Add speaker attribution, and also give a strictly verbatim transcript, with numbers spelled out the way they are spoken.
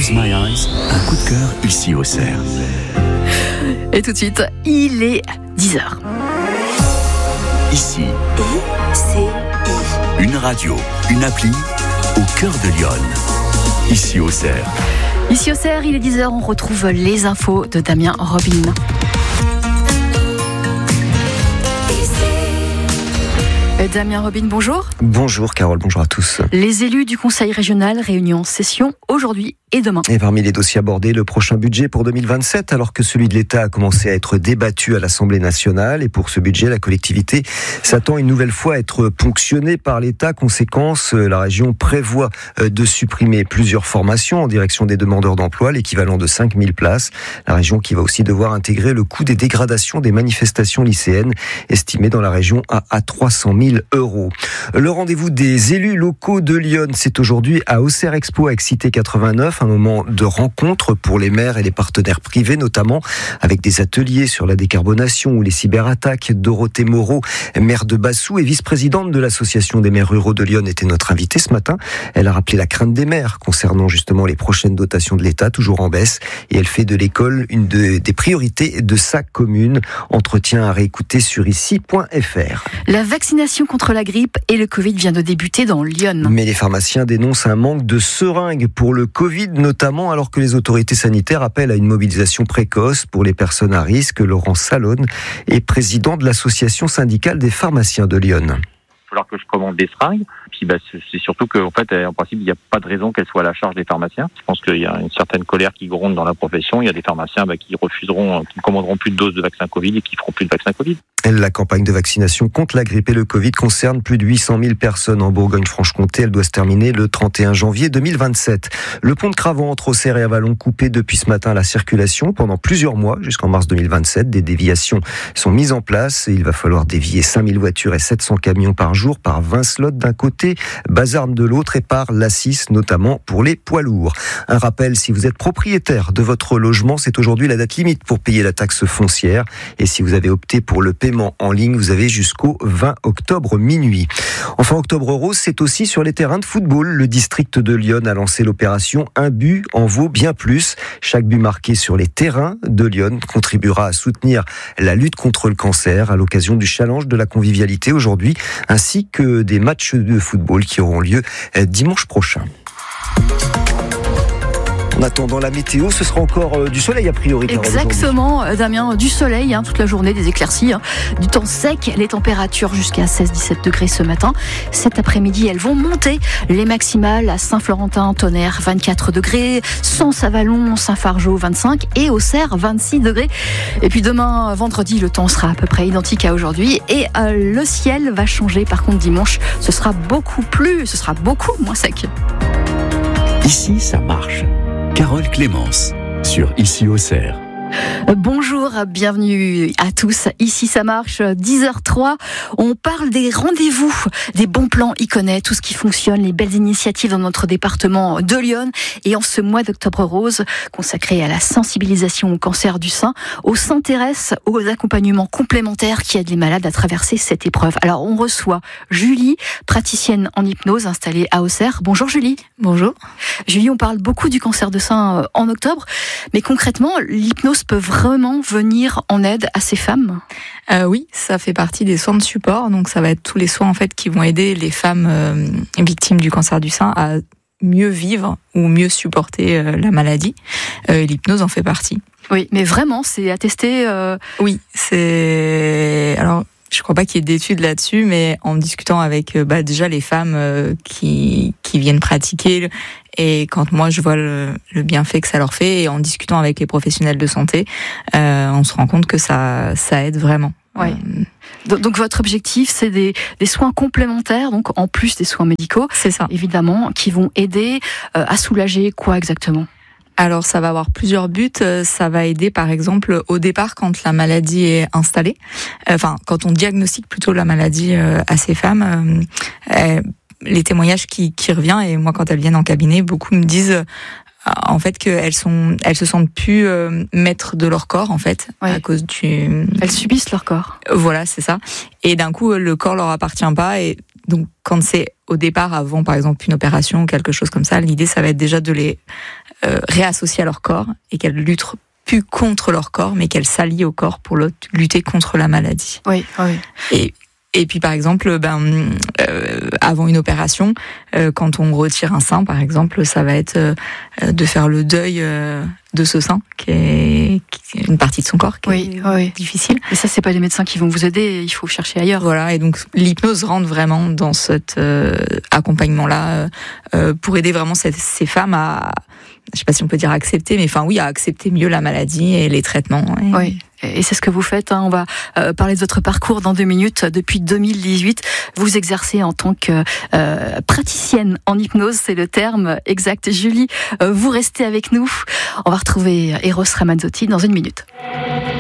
Speaker 1: Close My Eyes, un coup de cœur ici au Cerf.
Speaker 2: Et tout de suite, il est dix heures.
Speaker 1: Ici,
Speaker 3: I C I.
Speaker 1: une radio, une appli au cœur de Lyon. Ici au Cerf.
Speaker 2: Ici au Cerf, il est dix heures, on retrouve les infos de Damien Robin. Damien Robin, bonjour.
Speaker 4: Bonjour Carole, bonjour à tous.
Speaker 2: Les élus du Conseil régional réunis en session aujourd'hui et demain.
Speaker 4: Et parmi les dossiers abordés, le prochain budget pour deux mille vingt-sept, alors que celui de l'État a commencé à être débattu à l'Assemblée nationale. Et pour ce budget, la collectivité s'attend une nouvelle fois à être ponctionnée par l'État. Conséquence, la région prévoit de supprimer plusieurs formations en direction des demandeurs d'emploi, l'équivalent de cinq mille places. La région qui va aussi devoir intégrer le coût des dégradations des manifestations lycéennes, estimé dans la région à, à trois cent mille euros. Le rendez-vous des élus locaux de Lyon, c'est aujourd'hui à Auxerre Expo avec Cité quatre-vingt-neuf, un moment de rencontre pour les maires et les partenaires privés, notamment avec des ateliers sur la décarbonation ou les cyberattaques. Dorothée Moreau, maire de Bassou et vice-présidente de l'association des maires ruraux de Lyon, était notre invitée ce matin. Elle a rappelé la crainte des maires concernant justement les prochaines dotations de l'État, toujours en baisse, et elle fait de l'école une de, des priorités de sa commune. Entretien à réécouter sur ici point f r.
Speaker 2: La vaccination contre la grippe et le Covid vient de débuter dans Lyon.
Speaker 4: Mais les pharmaciens dénoncent un manque de seringues pour le Covid, notamment alors que les autorités sanitaires appellent à une mobilisation précoce pour les personnes à risque. Laurent Salone est président de l'association syndicale des pharmaciens de Lyon.
Speaker 5: Il va falloir que je commande des seringues. Puis bah, c'est surtout qu'en fait, en principe, il n'y a pas de raison qu'elles soient à la charge des pharmaciens. Je pense qu'il y a une certaine colère qui gronde dans la profession. Il y a des pharmaciens bah, qui refuseront, qui ne commanderont plus de doses de vaccin Covid et qui feront plus de vaccin Covid.
Speaker 4: La campagne de vaccination contre la grippe et le Covid concerne plus de huit cent mille personnes en Bourgogne-Franche-Comté. Elle doit se terminer le trente et un janvier deux mille vingt-sept. Le pont de Cravant entre Auxerre et Avallon coupé depuis ce matin à la circulation pendant plusieurs mois jusqu'en mars deux mille vingt-sept. Des déviations sont mises en place. Il va falloir dévier cinq mille voitures et sept cents camions par jour par vingt slots d'un côté, Bazarne de l'autre et par l'A six notamment pour les poids lourds. Un rappel, si vous êtes propriétaire de votre logement, c'est aujourd'hui la date limite pour payer la taxe foncière. Et si vous avez opté pour le paiement en ligne, vous avez jusqu'au vingt octobre minuit. Enfin, Octobre Rose, c'est aussi sur les terrains de football. Le district de Lyon a lancé l'opération Un but en vaut bien plus. Chaque but marqué sur les terrains de Lyon contribuera à soutenir la lutte contre le cancer à l'occasion du challenge de la convivialité aujourd'hui, ainsi que des matchs de football qui auront lieu dimanche prochain. En attendant la météo, ce sera encore euh, du soleil a priori.
Speaker 2: Exactement, Damien, du soleil hein, toute la journée, des éclaircies, hein, du temps sec, les températures jusqu'à seize à dix-sept degrés ce matin. Cet après-midi, elles vont monter, les maximales à Saint-Florentin, Tonnerre, vingt-quatre degrés, Sens-Avallon, Saint-Fargeau, vingt-cinq et Auxerre, vingt-six degrés. Et puis demain, vendredi, le temps sera à peu près identique à aujourd'hui et euh, le ciel va changer. Par contre, dimanche, ce sera beaucoup plus, ce sera beaucoup moins sec.
Speaker 1: Ici, ça marche. Carole Clémence, sur Ici au Cerf.
Speaker 2: Bonjour, bienvenue à tous. Ici ça marche, dix heures trois. On parle des rendez-vous, des bons plans Iconet, tout ce qui fonctionne, les belles initiatives dans notre département de Lyon. Et en ce mois d'Octobre Rose, consacré à la sensibilisation au cancer du sein, on s'intéresse aux accompagnements complémentaires qui aident les malades à traverser cette épreuve. Alors on reçoit Julie, praticienne en hypnose installée à Auxerre. Bonjour Julie.
Speaker 6: Bonjour.
Speaker 2: Julie, on parle beaucoup du cancer de sein en octobre, mais concrètement, l'hypnose peut vraiment venir en aide à ces femmes ?
Speaker 6: euh, Oui, ça fait partie des soins de support. Donc ça va être tous les soins en fait qui vont aider les femmes euh, victimes du cancer du sein à mieux vivre ou mieux supporter euh, la maladie. Euh, l'hypnose en fait partie.
Speaker 2: Oui, mais vraiment, c'est attesté. Euh...
Speaker 6: Oui, c'est alors. Je crois pas qu'il y ait d'études là-dessus, mais en discutant avec bah, déjà les femmes euh, qui qui viennent pratiquer, et quand moi je vois le, le bienfait que ça leur fait, et en discutant avec les professionnels de santé, euh, on se rend compte que ça ça aide vraiment.
Speaker 2: Oui. Euh... Donc votre objectif, c'est des, des soins complémentaires, donc en plus des soins médicaux,
Speaker 6: c'est ça,
Speaker 2: évidemment, qui vont aider euh, à soulager quoi exactement ?
Speaker 6: Alors ça va avoir plusieurs buts. Ça va aider par exemple au départ quand la maladie est installée, enfin quand on diagnostique plutôt la maladie à ces femmes. Euh, les témoignages qui, qui reviennent, et moi quand elles viennent en cabinet, beaucoup me disent en fait qu'elles sont, elles se sentent plus euh, maîtres de leur corps en fait,
Speaker 2: ouais.
Speaker 6: à cause du.
Speaker 2: Elles subissent leur corps.
Speaker 6: Voilà, c'est ça. Et d'un coup le corps leur appartient pas, et donc quand c'est au départ, avant par exemple une opération ou quelque chose comme ça, l'idée ça va être déjà de les euh, réassocient à leur corps et qu'elles luttent plus contre leur corps, mais qu'elles s'allient au corps pour lutter contre la maladie.
Speaker 2: Oui, oui.
Speaker 6: Et Et puis par exemple, ben, euh, avant une opération, euh, quand on retire un sein, par exemple, ça va être euh, de faire le deuil euh, de ce sein, qui est, qui est une partie de son corps qui
Speaker 2: oui,
Speaker 6: est
Speaker 2: oui.
Speaker 6: difficile.
Speaker 2: Et ça, c'est pas les médecins qui vont vous aider, il faut chercher ailleurs.
Speaker 6: Voilà, et donc l'hypnose rentre vraiment dans cet euh, accompagnement-là euh, pour aider vraiment cette, ces femmes à, je sais pas si on peut dire accepter, mais enfin oui, à accepter mieux la maladie et les traitements. Et...
Speaker 2: Oui. Et c'est ce que vous faites. Hein. On va euh, parler de votre parcours dans deux minutes. Depuis deux mille dix-huit, vous exercez en tant que euh, praticienne en hypnose, c'est le terme exact. Julie, euh, vous restez avec nous. On va retrouver Eros Ramazzotti dans une minute.